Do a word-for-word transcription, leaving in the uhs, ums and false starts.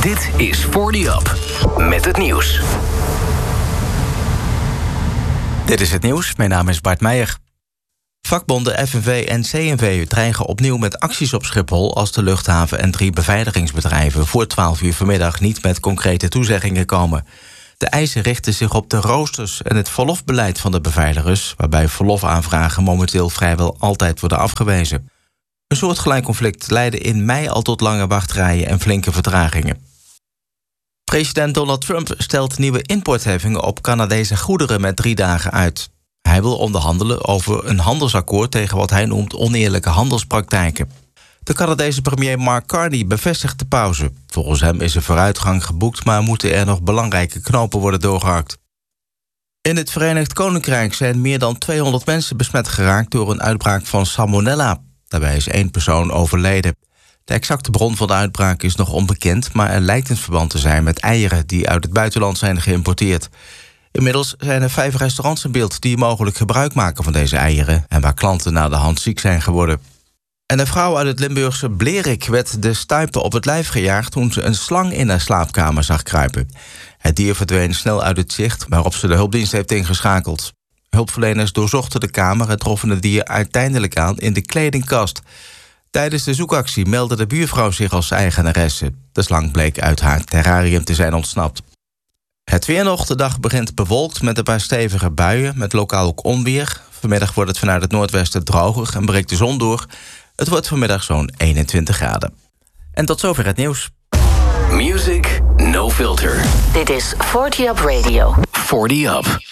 Dit is forty Up, met het nieuws. Dit is het nieuws, mijn naam is Bart Meijer. Vakbonden F N V en C N V dreigen opnieuw met acties op Schiphol als de luchthaven en drie beveiligingsbedrijven voor twaalf uur vanmiddag niet met concrete toezeggingen komen. De eisen richten zich op de roosters en het verlofbeleid van de beveiligers, waarbij verlofaanvragen momenteel vrijwel altijd worden afgewezen. Een soortgelijk conflict leidde in mei al tot lange wachtrijen en flinke vertragingen. President Donald Trump stelt nieuwe importheffingen op Canadese goederen met drie dagen uit. Hij wil onderhandelen over een handelsakkoord tegen wat hij noemt oneerlijke handelspraktijken. De Canadese premier Mark Carney bevestigt de pauze. Volgens hem is er vooruitgang geboekt, maar moeten er nog belangrijke knopen worden doorgehakt. In het Verenigd Koninkrijk zijn meer dan tweehonderd mensen besmet geraakt door een uitbraak van salmonella. Daarbij is één persoon overleden. De exacte bron van de uitbraak is nog onbekend, maar er lijkt een verband te zijn met eieren die uit het buitenland zijn geïmporteerd. Inmiddels zijn er vijf restaurants in beeld die mogelijk gebruik maken van deze eieren en waar klanten na de hand ziek zijn geworden. En een vrouw uit het Limburgse Blerik werd de stuipen op het lijf gejaagd toen ze een slang in haar slaapkamer zag kruipen. Het dier verdween snel uit het zicht, waarop ze de hulpdienst heeft ingeschakeld. Hulpverleners doorzochten de kamer en troffen het dier uiteindelijk aan in de kledingkast. Tijdens de zoekactie meldde de buurvrouw zich als eigenaresse. De slang bleek uit haar terrarium te zijn ontsnapt. Het weer nog. De dag begint bewolkt met een paar stevige buien, met lokaal ook onweer. Vanmiddag wordt het vanuit het noordwesten droger en breekt de zon door. Het wordt vanmiddag zo'n eenentwintig graden. En tot zover het nieuws. Music No Filter. Dit is forty Up Radio. forty Up.